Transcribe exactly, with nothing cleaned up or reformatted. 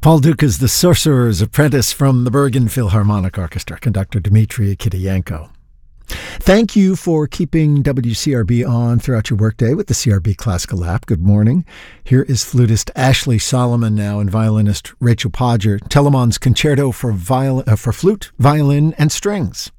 Paul Duke is the Sorcerer's Apprentice from the Bergen Philharmonic Orchestra, conductor Dmitri Kiriyenko. Thank you for keeping W C R B on throughout your workday with the C R B Classical app. Good morning. Here is flutist Ashley Solomon now and violinist Rachel Podger. Telemann's Concerto for, viol- uh, for flute, violin, and strings.